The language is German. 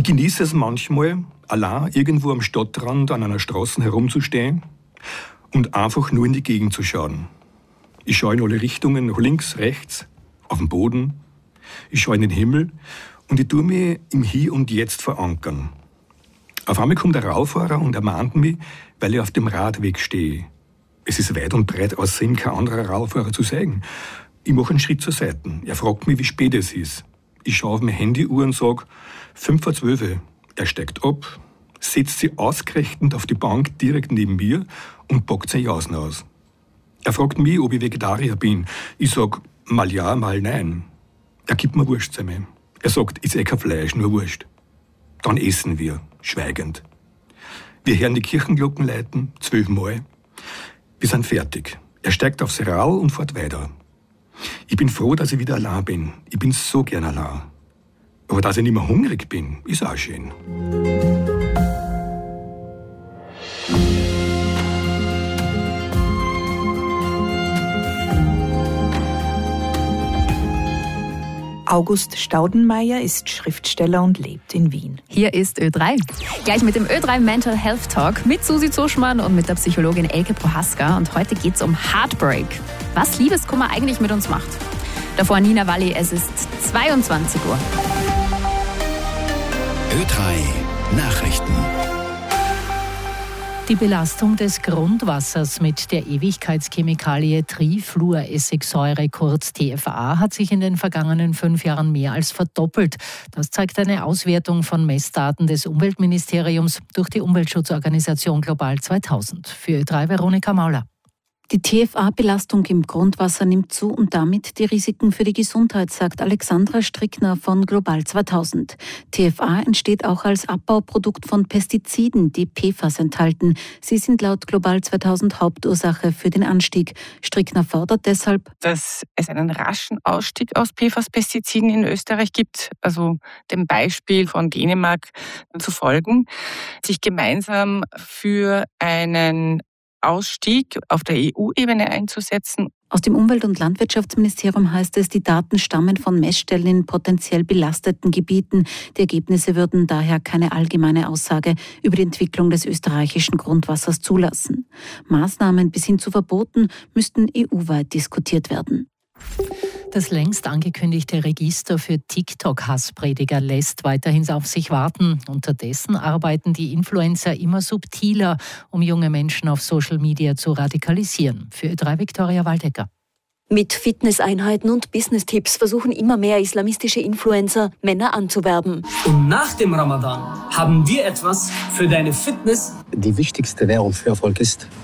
Ich genieße es manchmal, allein irgendwo am Stadtrand an einer Straße herumzustehen und einfach nur in die Gegend zu schauen. Ich schaue in alle Richtungen, nach links, rechts, auf den Boden. Ich schaue in den Himmel und ich tue mich im Hier und Jetzt verankern. Auf einmal kommt ein Radfahrer und ermahnt mich, weil ich auf dem Radweg stehe. Es ist weit und breit außer ihm kein anderer Radfahrer zu sehen. Ich mache einen Schritt zur Seite. Er fragt mich, wie spät es ist. Ich schaue auf meine Handyuhr und sage, 11:05. Er steigt ab, setzt sich ausgerechnet auf die Bank direkt neben mir und packt seine Jausen aus. Er fragt mich, ob ich Vegetarier bin. Ich sage, mal ja, mal nein. Er gibt mir Wurstsemmel. Er sagt, ist kein Fleisch, nur Wurst. Dann essen wir, schweigend. Wir hören die Kirchenglocken läuten, 12 Mal. Wir sind fertig. Er steigt aufs Rad und fährt weiter. Ich bin froh, dass ich wieder allein bin. Ich bin so gern allein. Aber dass ich nicht mehr hungrig bin, ist auch schön. August Staudenmeier ist Schriftsteller und lebt in Wien. Hier ist Ö3. Gleich mit dem Ö3 Mental Health Talk mit Susi Zuschmann und mit der Psychologin Elke Prohaska. Und heute geht es um Heartbreak. Was Liebeskummer eigentlich mit uns macht. Davor Nina Walli, es ist 22 Uhr. Ö3 Nachrichten. Die Belastung des Grundwassers mit der Ewigkeitschemikalie Trifluoressigsäure, kurz TFA, hat sich in den vergangenen 5 Jahren mehr als verdoppelt. Das zeigt eine Auswertung von Messdaten des Umweltministeriums durch die Umweltschutzorganisation Global 2000. Für Ö3 Veronika Mauler. Die TFA-Belastung im Grundwasser nimmt zu und damit die Risiken für die Gesundheit, sagt Alexandra Strickner von Global 2000. TFA entsteht auch als Abbauprodukt von Pestiziden, die PFAS enthalten. Sie sind laut Global 2000 Hauptursache für den Anstieg. Strickner fordert deshalb, dass es einen raschen Ausstieg aus PFAS-Pestiziden in Österreich gibt, also dem Beispiel von Dänemark zu folgen, sich gemeinsam für einen Ausstieg auf der EU-Ebene einzusetzen. Aus dem Umwelt- und Landwirtschaftsministerium heißt es, die Daten stammen von Messstellen in potenziell belasteten Gebieten. Die Ergebnisse würden daher keine allgemeine Aussage über die Entwicklung des österreichischen Grundwassers zulassen. Maßnahmen bis hin zu Verboten müssten EU-weit diskutiert werden. Das längst angekündigte Register für TikTok-Hassprediger lässt weiterhin auf sich warten. Unterdessen arbeiten die Influencer immer subtiler, um junge Menschen auf Social Media zu radikalisieren. Für Ö3 Viktoria Waldecker. Mit Fitnesseinheiten und Business-Tipps versuchen immer mehr islamistische Influencer, Männer anzuwerben. Und nach dem Ramadan haben wir etwas für deine Fitness. Die wichtigste Währung für Erfolg ist